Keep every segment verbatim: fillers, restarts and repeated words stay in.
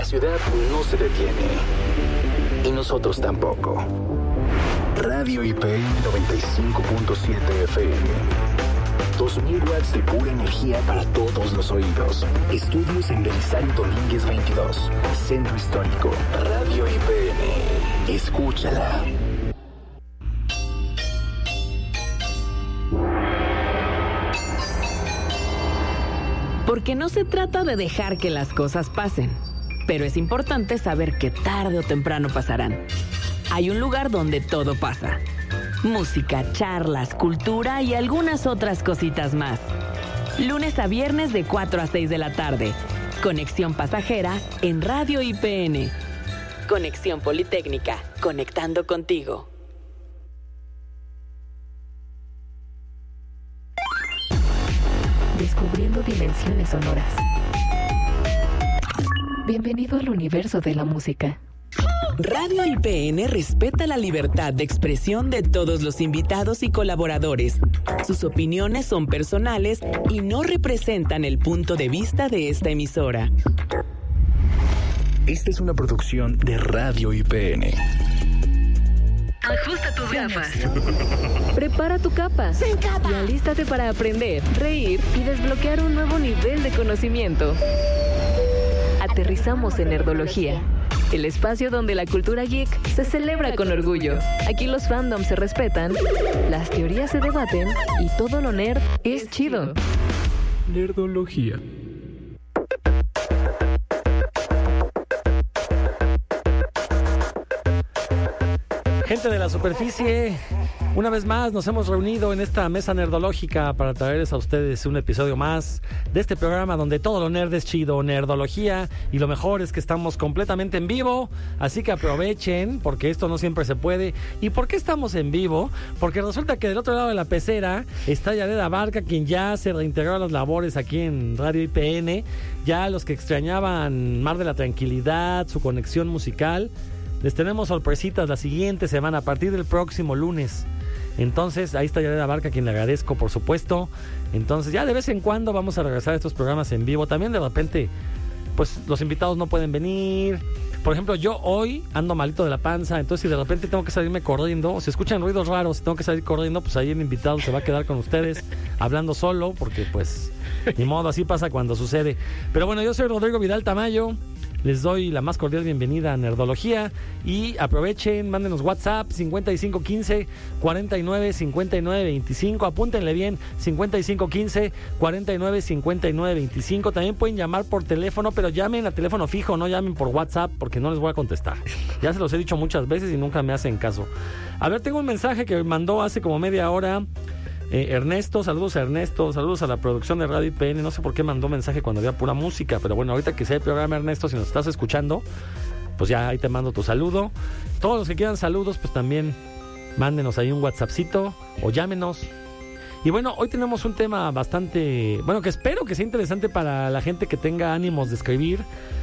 ciudad no se detiene. Y nosotros tampoco. Radio I P N noventa y cinco punto siete F M. dos mil watts de pura energía para todos los oídos. Estudios en Belisario Domínguez veintidós. Centro Histórico. Radio I P N. Escúchala. Porque no se trata de dejar que las cosas pasen, pero es importante saber que tarde o temprano pasarán. Hay un lugar donde todo pasa. Música, charlas, cultura y algunas otras cositas más. Lunes a viernes de cuatro a seis de la tarde. Conexión pasajera en Radio I P N. Conexión Politécnica, conectando contigo. Descubriendo dimensiones sonoras. Bienvenido al universo de la música. Radio I P N respeta la libertad de expresión de todos los invitados y colaboradores. Sus opiniones son personales y no representan el punto de vista de esta emisora. Esta es una producción de Radio I P N. Ajusta tus gafas. Prepara tu capa. Y alístate para aprender, reír y desbloquear un nuevo nivel de conocimiento. Aterrizamos en Nerdología, el espacio donde la cultura geek se celebra con orgullo. Aquí los fandoms se respetan, las teorías se debaten y todo lo nerd es chido. Nerdología. Gente de la superficie, una vez más nos hemos reunido en esta mesa nerdológica para traerles a ustedes un episodio más de este programa donde todo lo nerd es chido, Nerdología, y lo mejor es que estamos completamente en vivo, así que aprovechen porque esto no siempre se puede. ¿Y por qué estamos en vivo? Porque resulta que del otro lado de la pecera está Yared Abarca, quien ya se reintegró a las labores aquí en Radio I P N, ya los que extrañaban Mar de la Tranquilidad, su conexión musical. Les tenemos sorpresitas la siguiente semana, a partir del próximo lunes. Entonces, ahí está Yared Abarca, a quien le agradezco, por supuesto. Entonces, ya de vez en cuando vamos a regresar a estos programas en vivo. También de repente, pues, los invitados no pueden venir. Por ejemplo, yo hoy ando malito de la panza, entonces si de repente tengo que salirme corriendo, o si escuchan ruidos raros, si tengo que salir corriendo, pues ahí el invitado se va a quedar con ustedes, hablando solo, porque pues, ni modo, así pasa cuando sucede. Pero bueno, yo soy Rodrigo Vidal Tamayo. Les doy la más cordial bienvenida a Nerdología y aprovechen, mándenos WhatsApp cincuenta y cinco quince, cuarenta y nueve, cincuenta y nueve veinticinco, apúntenle bien, cincuenta y cinco quince, cuarenta y nueve, cincuenta y nueve veinticinco. También pueden llamar por teléfono, pero llamen a teléfono fijo, no llamen por WhatsApp porque no les voy a contestar. Ya se los he dicho muchas veces y nunca me hacen caso. A ver, tengo un mensaje que mandó hace como media hora Eh, Ernesto, saludos a Ernesto, saludos a la producción de Radio I P N. No sé por qué mandó mensaje cuando había pura música, pero bueno, ahorita que sea el programa, Ernesto, si nos estás escuchando, pues ya ahí te mando tu saludo. Todos los que quieran saludos, pues también mándenos ahí un WhatsAppcito o llámenos. Y bueno, hoy tenemos un tema bastante, bueno, que espero que sea interesante para la gente que tenga ánimos de escribir,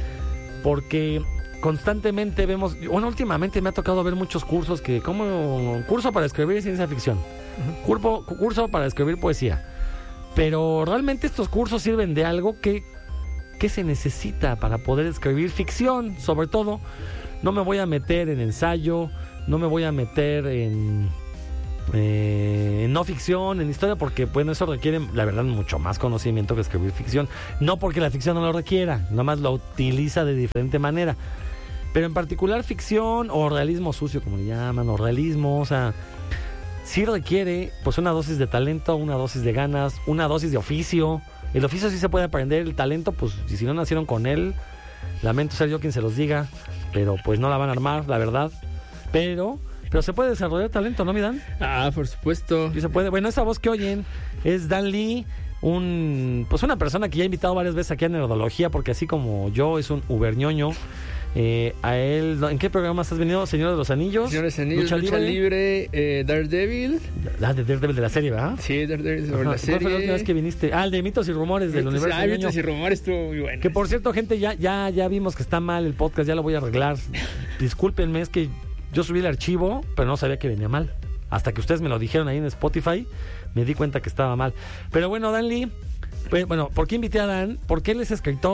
porque constantemente vemos, bueno, últimamente me ha tocado ver muchos cursos que, como curso para escribir ciencia ficción, uh-huh. curso, curso para escribir poesía, pero realmente estos cursos sirven de algo. que, que se necesita para poder escribir ficción, sobre todo. No me voy a meter en ensayo, no me voy a meter en, eh, en no ficción, en historia, porque bueno, eso requiere, la verdad, mucho más conocimiento que escribir ficción. No porque la ficción no lo requiera, nomás lo utiliza de diferente manera. Pero en particular ficción o realismo sucio, como le llaman, o realismo, o sea, sí requiere pues una dosis de talento, una dosis de ganas, una dosis de oficio. El oficio sí se puede aprender, el talento, pues, y si no nacieron con él, lamento ser yo quien se los diga, pero pues no la van a armar, la verdad. Pero, pero se puede desarrollar talento, ¿no, mi Dan? Ah, por supuesto. Sí se puede. Bueno, esa voz que oyen es Dan Lee, un, pues una persona que ya he invitado varias veces aquí a Nerdología, porque así como yo es un uberñoño. Eh, a él, ¿en qué programas has venido? Señor de los Anillos. Señor de los Anillos, Lucha, Lucha Libre, Libre eh, Daredevil. Ah, de Daredevil de la serie, ¿verdad? Sí, Daredevil sobre Ajá. la serie. ¿Cuál fue la última vez que viniste? Ah, el de Mitos y Rumores del Mitos, Universo ah, Ñoño. Mitos y Rumores estuvo muy bueno. Que por cierto, gente, ya, ya, ya vimos que está mal el podcast, ya lo voy a arreglar. Discúlpenme, es que yo subí el archivo, pero no sabía que venía mal. Hasta que ustedes me lo dijeron ahí en Spotify, me di cuenta que estaba mal. Pero bueno, Dan Lee, pues, bueno, ¿por qué invité a Dan? Porque él es escritor,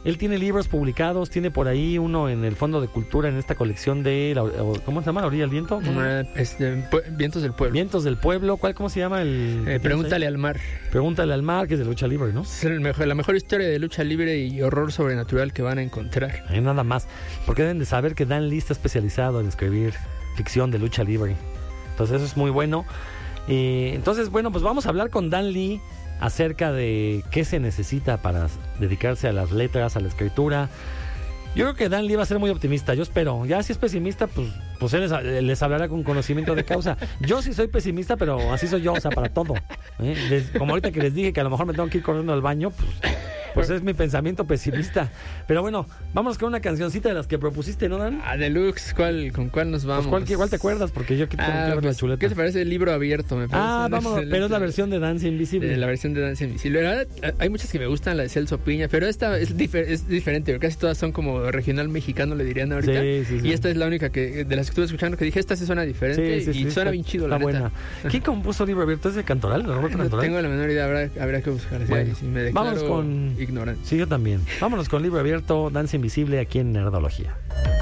Él tiene libros publicados, tiene por ahí uno en el Fondo de Cultura, en esta colección de... La, ¿cómo se llama? ¿La orilla del viento? Uh, este, Vientos del Pueblo. Vientos del Pueblo. ¿Cuál, ¿Cómo se llama? el? Eh, Pregúntale al mar. Pregúntale al mar, que es de lucha libre, ¿no? Es el mejor, la mejor historia de lucha libre y horror sobrenatural que van a encontrar. Hay nada más. Porque deben de saber que Dan Lee está especializado en escribir ficción de lucha libre. Entonces eso es muy bueno. Eh, entonces, bueno, pues vamos a hablar con Dan Lee acerca de qué se necesita para dedicarse a las letras, a la escritura. Yo creo que Dan Lee va a ser muy optimista, yo espero. Ya si es pesimista, pues, pues él les, les hablará con conocimiento de causa. Yo sí soy pesimista, pero así soy yo, o sea, para todo. ¿eh? Les, como ahorita que les dije que a lo mejor me tengo que ir corriendo al baño, pues... Pues es mi pensamiento pesimista. Pero bueno, vamos con una cancioncita de las que propusiste, ¿no, Dan? Ah, Deluxe, ¿cuál, ¿con cuál nos vamos? Pues ¿cuál, ¿cuál te acuerdas? Porque yo aquí tengo ah, que ver pues, la chuleta. ¿Qué te parece el libro abierto? Me parece ah, vamos, pero es la versión de Danza Invisible. Eh, la versión de Danza Invisible. La verdad, hay muchas que me gustan, la de Celso Piña, pero esta es, difer es diferente. Casi todas son como regional mexicano, le dirían ahorita. Sí, sí, sí. Y esta es la única que de las que estuve escuchando que dije, esta sí suena diferente sí, sí, y sí, suena está, bien chido, la está neta. Buena. ¿Quién compuso Libro Abierto? ¿Es de Cantoral? ¿No, no tengo la menor idea, habrá, habrá que buscar. Bueno, si me declaro vamos con... ignorante. Sí, yo también. Vámonos con Libro Abierto, Danza Invisible, aquí en Nerdología.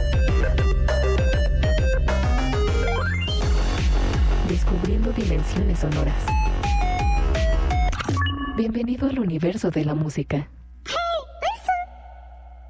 Descubriendo dimensiones sonoras. Bienvenido al universo de la música.